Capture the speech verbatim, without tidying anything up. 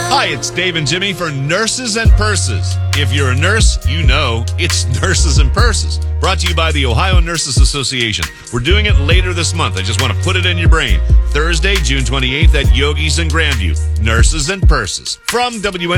Hi, it's Dave and Jimmy for Nurses and Purses. If you're a nurse, you know it's Nurses and Purses. Brought to you by the Ohio Nurses Association. We're doing it later this month. I just want to put it in your brain. Thursday, June twenty-eighth at Yogi's in Grandview. Nurses and Purses. From W N